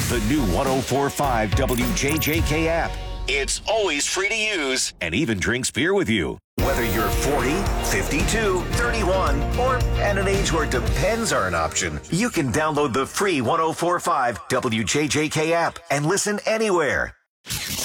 The new 104.5 WJJK app. It's always free to use and even drinks beer with you. Whether you're 40, 52, 31, or at an age where depends are an option, you can download the free 104.5 WJJK app and listen anywhere.